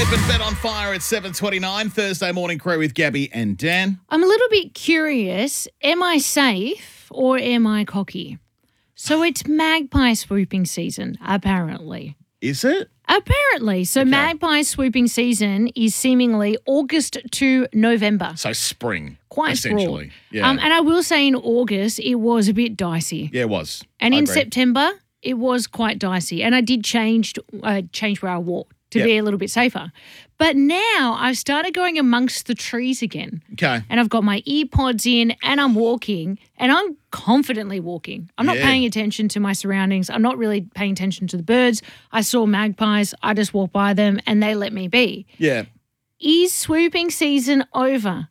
and Bet on Fire at 7:29, Thursday morning crew with Gabby and Dan. I'm a little bit curious. Am I safe or am I cocky? So it's magpie swooping season, apparently. Is it? Apparently. So magpie swooping season is seemingly August to November. So spring, Quite essentially. broad. Yeah. And I will say in August, it was a bit dicey. Yeah, it was. And I in agree. September, it was quite dicey. And I did change where I walked to be a little bit safer. But now I've started going amongst the trees again. Okay. And I've got my ear pods in and I'm walking and I'm confidently walking. I'm not paying attention to my surroundings. I'm not really paying attention to the birds. I saw magpies. I just walked by them and they let me be. Yeah. Is swooping season over?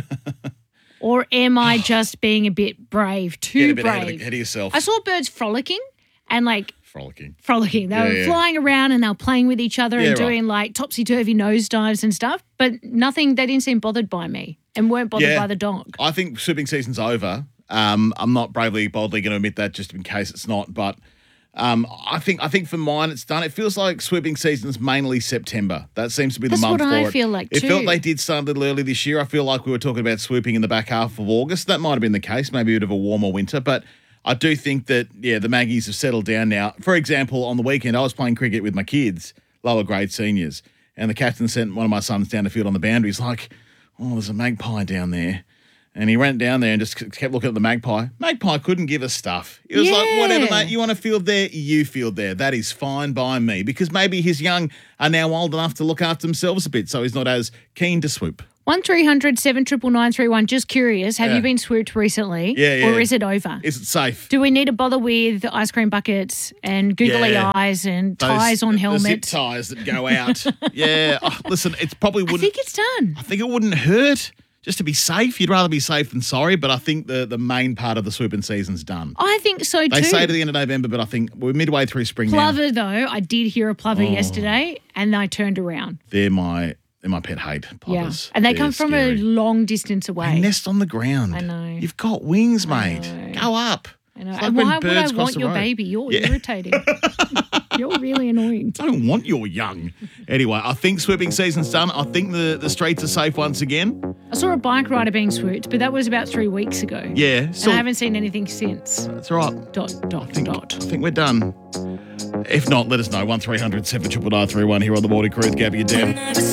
Or am I just being a bit brave, Get a bit brave? ahead of yourself. I saw birds frolicking and Frolicking. They were flying around and they were playing with each other and doing like topsy-turvy nosedives and stuff, but they didn't seem bothered by me and weren't bothered by the dog. I think swooping season's over. I'm not boldly going to admit that just in case it's not, but I think for mine it's done. It feels like swooping season's mainly September. That seems to be the month for it. That's what I feel like too. It felt they did start a little early this year. I feel like we were talking about swooping in the back half of August. That might have been the case, maybe a bit of a warmer winter, but I do think that, the Maggies have settled down now. For example, on the weekend, I was playing cricket with my kids, lower grade seniors, and the captain sent one of my sons down the field on the boundary. He's like, oh, there's a magpie down there. And he ran down there and just kept looking at the magpie. Magpie couldn't give us stuff. It was like, whatever, mate, you want to field there, you field there. That is fine by me. Because maybe his young are now old enough to look after themselves a bit, so he's not as keen to swoop. 1300 79931. Just curious, have you been swooped recently? Yeah. Or is it over? Is it safe? Do we need to bother with ice cream buckets and googly eyes and ties on helmets? The zip ties that go out. Listen, it probably wouldn't. I think it's done. I think it wouldn't hurt just to be safe. You'd rather be safe than sorry, but I think the main part of the swooping season's done. I think so too. They say to the end of November, but I think we're midway through spring now. Plover, though, I did hear a plover yesterday and I turned around. They're my pet hate, plovers. Yeah. And they They're come from scary. a long distance away. They nest on the ground. I know. You've got wings, mate. Go up. I know. It's like And when why would I birds cross want the your road. baby? You're irritating. You're really annoying. I don't want your young. Anyway, I think swooping season's done. I think the streets are safe once again. I saw a bike rider being swooped, but that was about 3 weeks ago. Yeah. And I haven't seen anything since. That's all right. I I think we're done. If not, let us know. 1300 799 31 here on the Morning Crew with Gabby and Dan.